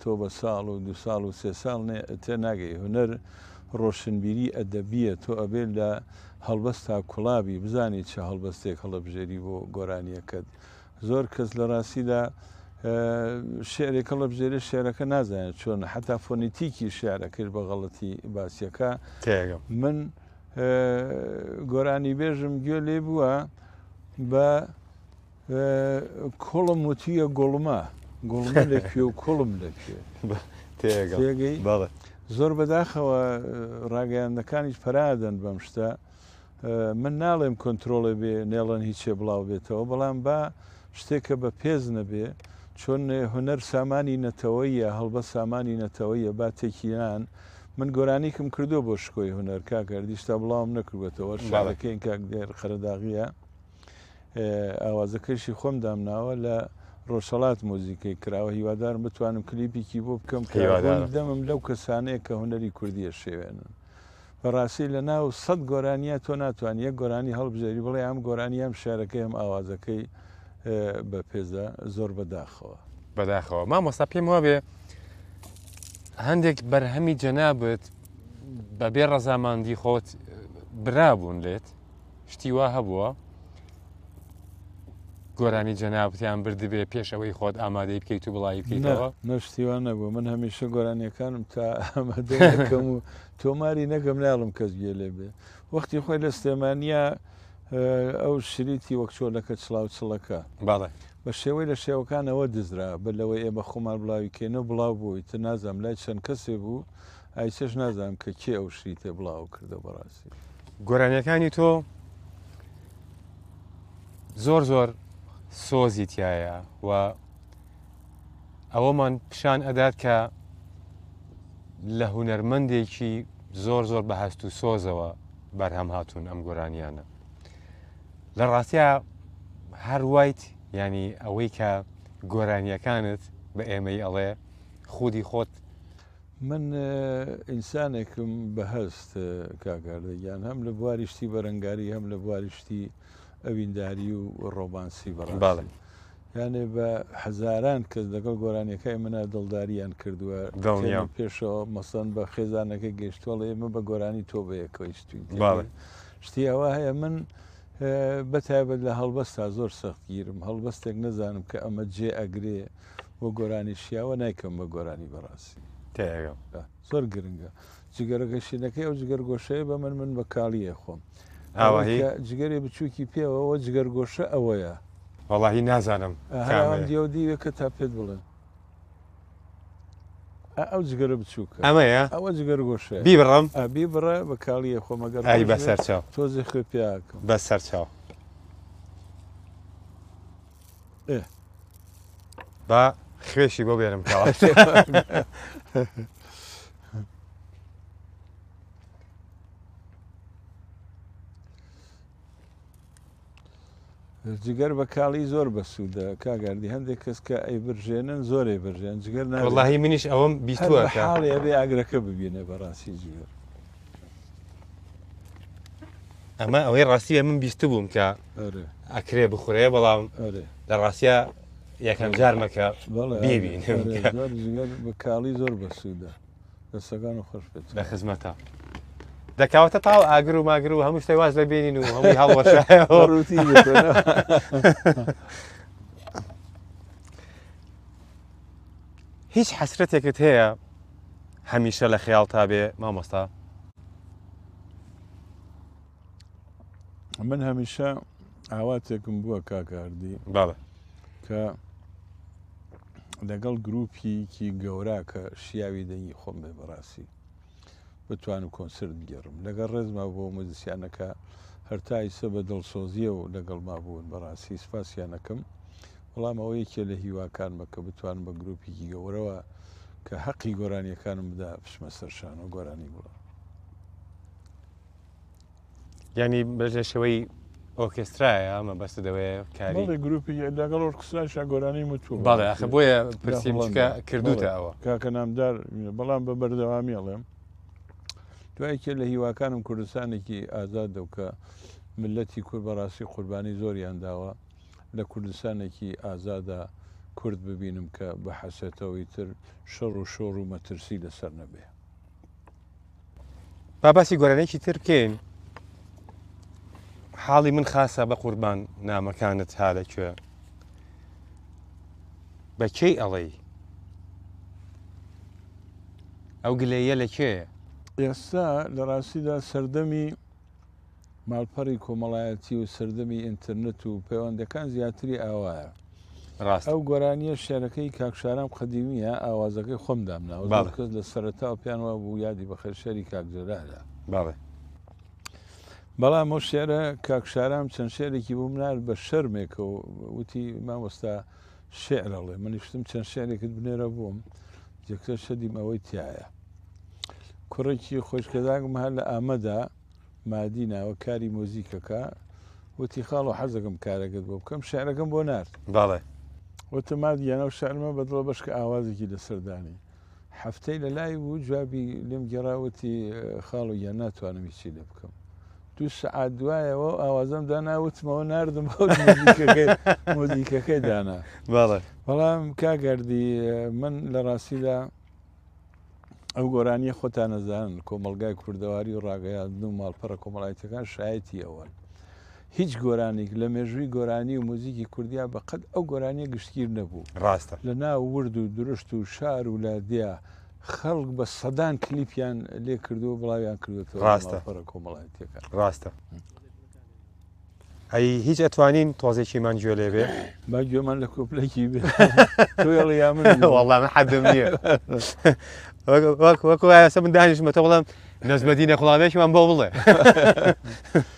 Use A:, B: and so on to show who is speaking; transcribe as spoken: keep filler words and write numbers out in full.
A: تۆ بە ساڵ و دو ساڵ و سێ ساڵ تێ ناگەی هونەر ڕۆشنبیری ئەدەبیە تۆ ئەبێت لە هەڵبەستا کوڵابی بزانی چه هەڵبەستێک هەڵەبژێری بۆ گۆرانیەکەت زۆر کەس لە ڕاستیدا شێعرێک هەڵەبژێری شێعرەکە نازانێت چۆن حتا فۆنیتیکی شێعرەکرد بە غەڵەتی باسیەکە من گۆرانی بێژم گوێ لێ بووە بە کوڵم وتیە گوڵما گوڵمە لەکوێ و کوڵم لەکوێ تێگەی زۆر بەداخەوە ڕاگەیاندەکانیش پەرادەن بەم شتە من ناڵێم کۆنتترۆڵێ بێ نێڵەن هیچێ بڵاو بێتەوە بەڵام با شتێکە بە پێز نەبێ چۆن هوەر سامانی نەتەوەیە هەڵبە سامانی نەتەوەیە با تێکیان من گۆرانیکم کردو بۆ شکۆی هوەر کاکردی شتا بڵاوم نەکردوێتەوە شارەکەین کاک دێر خەرداغیە ئاوازەکەیشی خۆم دامناوە لە ڕۆژهەڵات مۆزیکەی کراوە هیوادارم بتوانم کلیپێکی بۆ بکەم دەمم لەو کەسانەیە کە هوەری کوردیە شێوێنن بەڕاستی لە ناو سەد گۆرانیە تۆ ناتوانانی یەک گۆرانی هەڵبژێری بڵێ ئەم گۆرانی ئەم شارەکەی ئەم ئاوازەکەی بە پێزە زۆر بەداخەوە
B: بەداخەوە مامۆستا پێم وابێ هەندێک بەرهەمی جەنابەت بەبێ ڕەزاماندی خۆت برابوون لێت شتی وا هەبووە گۆرانی جەنابەتیان بردبێ پێشەوەی خۆت ئامادەی بکەیت و بڵایی بکەیتەوە
A: نەشتیوان نەبوو من هەمیشە گۆرانیەکانم تا ئامادەکەم و تۆماری نەگەم ناڵم کەس گوێ لێ بێ وەختی خۆی لە سلێمانیا ئەو شریتی وەک چۆلەکە چڵاو چڵەکە
B: باڵێ
A: بە شێوەی لە شێوەکانەوە دزرا بە لەوەی ئێمە خۆمان بڵاویکەینە بڵاو بووی تە نازانم لای چەند کەسێ بوو ئایچەش نازانم کە کێ ئەو شریتێ بڵاو کردە بەڕاستی
B: گۆرانیەکانی تۆ زۆر زۆر سۆزی تایە و ئەوەمان پیشان ئەدات کە لە هونەرمەندێکی زۆر زۆر بەهەست و سۆزەوە بەرهەم هاتوون ئەم گۆرانیانە لە ڕاستیە هەر وایت ینی ئەوەی کە گۆرانیەکانت بە ئێمەی ئەڵێ خودی خۆت
A: من ئینسانێکم بەهەست کاگاردەگیان هەم لە بواریشتی بەرەنگاری هەم لە بواریشتی ئەوینداری و ڕۆبانسی بەڕاڵ یانێ بە حەزاران کەس لەگەڵ گۆرانیەکەی منە دڵداریان کردووە پێشەوە مەسەن بە خێزانەکە گەشتوەڵ ئێمە بە گۆرانی تۆ بەیەکەوەی شتی ئەوە هەیە من بەتایبەت لە هەڵبەستا زۆر سەختگیرم هەڵبەستێک نەزانم کە ئەمە جێ ئەگرێ بۆ گۆرانی شیاوە نایکەم بە گۆرانی بەڕاستی زۆر گرنگە جگەرەگەشینەکەی ئەو جگەرگۆشەیە بە من من بە کاڵیە خۆم جگەری بچووکی پێوەەوە جگەرگۆشە ئەوەیە
B: وەڵاهی نازانم
A: دیێ دیوێ کە تا پێت بڵێن ئەو جگەرە بچووکە
B: ئەمەیە
A: ئەوە جگەرگۆشە
B: بیبڕم
A: بی بڕە بە کاڵیە خۆمەگەر
B: ئای بەسەر چاو
A: تۆزی خوێ پیاکەم
B: بەسەر چاو با خوێشی بۆ بێرم کاوە
A: جگەر بە کاڵی زۆر بەسوودە کاگاردی هەندێک کەس کە ئەی برژێنن زۆرێ برژێن جگەر
B: وەڵاهی منیش ئەوەم بیستووە
A: حاڵێ بێ ئاگرەکە ببینێ بەڕاستی جگەر
B: ئەمە ئەوەی ڕاستیە من بیستە بووم کە ئەکرێ بخورێ بەڵام لە ڕاستیە یەکەم جارمەکە ببین
A: بە کاڵی زۆر بەسوودە دەستەکان و خۆش بێت
B: لە خزمەتە دەکەوتە تاو ئاگر و ماگر و هەموو شتەی واز لە بینین و هەمووی هەڵوەشایەوە
A: ڕووتی
B: هیچ حەسرەتێکت هەیە هەمیشە لە خەیاڵ تا بێ مامۆستا
A: من هەمیشە ئاواتێکم بووە کاکاردی
B: باڵێ
A: کە لەگەڵ گروپیکی گەورە کە شیاوی دەنگی خۆم بێ بەڕاستی بتوانم کۆنسرت بگەڕم لەگەڵ ڕێزما بۆ موزیسیانەکە هەرتای سە بە دڵسۆزیە و لەگەڵ ما بوون بەڕاستی سپاسیانەکەم بەڵام ئەوە یەکێ لە هیواکانمە کە بتوانم بە گروپێکی گەورەوە کە حەقی گۆرانیەکانم بدا پشمە سەرشان و گۆرانی بڵە
B: ینی بەژێشەوەی ئۆرکسترایە ئەمە بەست دەوەیە کاری
A: گروپی لەگەڵ ئۆرکستراشا گۆرانی متوو
B: باڵێ ئەخە بۆیە پرسیمچکە کردوتە ئەوە
A: کاکە نامدار بەڵام بە بەردەوامی ئەڵێم دوایکێ لە هیواکانم کوردستانێکی ئازادە و کە ملەتی کورد بەڕاستی قوربانی زۆریان داوە لە کوردستانێکی ئازادە کورد ببینم کە بە حەسەتەوەی تر شەڕ و شۆڕ و مەترسی لەسەر نەبێ.
B: با باسی گۆرانێکی تر بکەین. حاڵی من خاسە بە قوربان نامەکانت ها لەکوێ بە کەی ئەڵێی ئەو گلەیە لەکوێیە؟
A: ئێستا لە ڕاستیدا سەردەمی ماڵپەڕی کۆمەڵایەتی و سەردەمی ئینتەرنێت و پەیوەندەکان زیاتری ئاوایە.
B: ڕاست
A: ئەو گۆرانیە شێرەکەی کاکشارام قەدیمیە ئاوازەکەی خۆم دامناوە کەس لە سەرەتا پێیانوە بوو یادی بەخێر شەری کاکجەلالە.
B: باڵێ
A: بەڵام ئەو شێرە کاکشارام چەند شێرێکی بوو منار بە شەرمێکە و وتی مامۆستا شێعرەڵێ منیشتم چەند شێرێکت بنێرە بووم جێکتر شەدیم ئەوەی تایە. کوڕێکی خۆشکەداگم هەر لە ئامەدا مادی ناوە کاری مۆزیکەکە وتی خاڵ و حەزەکەم کارەکەت بۆ بکەم شعرەکەم بۆ نرد.
B: باڵێ
A: وتە مادیانە و شعرمە بەدڵە بەشکە ئاوازێکی لەسەردانی هەفتەی لە لای بوو جوابی لێم گێڕاوەتی خاڵ و یان ناتوانم هیچی لێ بکەم. دوو سەعات دوایەوە ئاوازەم داناوتمەوە نردم مۆزیکەکەی دانا.
B: باڵێ
A: بەڵام کاگەردی من لە ڕاستیدا ئەو گۆرانیە خۆتان نەزانن کۆمەلگای کوردەواری و ڕاگەیاندن و ماڵپەڕە کۆمەڵایەتەکان شایەتی ئەوەن. هیچ گۆرانێک لە مێژووی گۆرانی و مۆزیکی کوردیا بەقەت ئەو گۆرانیە گشتگیر نەبوو.
B: ڕاستە
A: لە ناو ورد و درشت و شار و لادیا خەڵک بە سەدان کلیپیان لێ کردو بڵاویان کردوەوە.
B: ڕاستە
A: ماڵپەڕە کۆمەڵایەتەکان
B: ڕاستە. ئەی هیچ ئەتوانین تۆزێکیمان گوێ لێ بێ
A: با گوێمان لە کۆپلێکی بێ تۆڵ یا من
B: وەڵڵا من حەدم نییە وەکو وایە سە من دانیشتمەتە بڵام نەزمەدینە قوڵامێکیمان بۆ بڵێ